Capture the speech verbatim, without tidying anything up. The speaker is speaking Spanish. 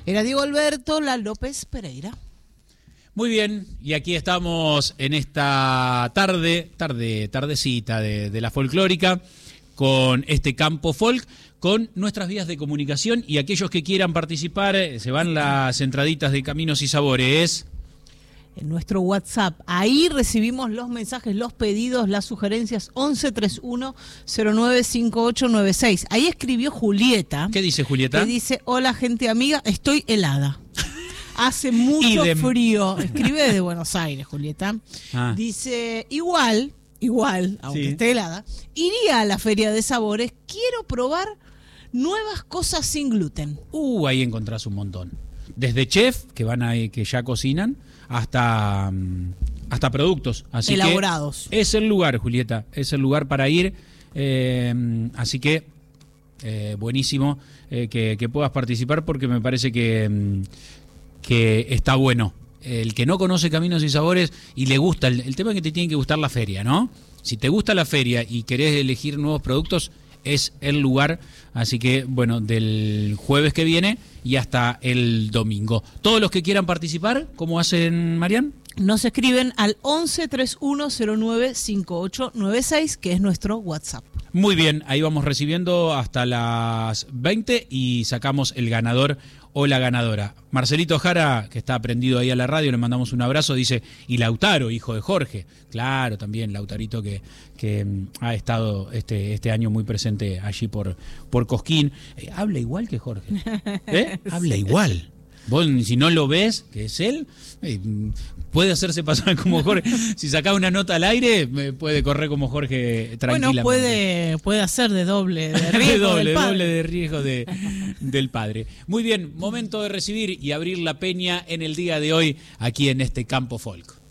Era Diego Alberto La López Pereira. Muy bien, y aquí estamos en esta tarde, tarde, tardecita de, de la folclórica, con este campo folk, con nuestras vías de comunicación, y aquellos que quieran participar, se van las entraditas de Caminos y Sabores. En nuestro WhatsApp, ahí recibimos los mensajes, los pedidos, las sugerencias, once treinta y uno cero nueve cincuenta y ocho noventa y seis. Ahí escribió Julieta. ¿Qué dice Julieta? Que dice, hola gente amiga, estoy helada. Hace mucho Idem. frío. Escribe desde Buenos Aires, Julieta. Ah. Dice, igual, igual, aunque sí. esté helada, iría a la Feria de Sabores, quiero probar nuevas cosas sin gluten. Uh, ahí encontrás un montón. Desde chef, que van ahí, que ya cocinan, hasta, hasta productos. Así elaborados. Que es el lugar, Julieta, es el lugar para ir. Eh, así que, eh, buenísimo eh, que, que puedas participar, porque me parece que... que está bueno. El que no conoce Caminos y Sabores y le gusta, el, el tema es que te tiene que gustar la feria, ¿no? Si te gusta la feria y querés elegir nuevos productos, es el lugar. Así que, bueno, del jueves que viene y hasta el domingo. Todos los que quieran participar, ¿cómo hacen, Marian? Nos escriben al once treinta y uno cero nueve cincuenta y ocho noventa y seis, que es nuestro WhatsApp. Muy bien, ahí vamos recibiendo hasta las veinte y sacamos el ganador o la ganadora. Marcelito Jara, que está prendido ahí a la radio, le mandamos un abrazo, dice, y Lautaro, hijo de Jorge. Claro, también Lautarito, que, que ha estado este, este año muy presente allí por, por Cosquín. Eh, habla igual que Jorge. ¿Eh? Habla igual. Vos, si no lo ves, que es él, eh, puede hacerse pasar como Jorge. Si sacás una nota al aire, puede correr como Jorge tranquilamente. Bueno, puede, puede hacer de doble de riesgo de doble, del padre. doble de riesgo de, del padre. Muy bien, momento de recibir y abrir la peña en el día de hoy aquí en este campo folk.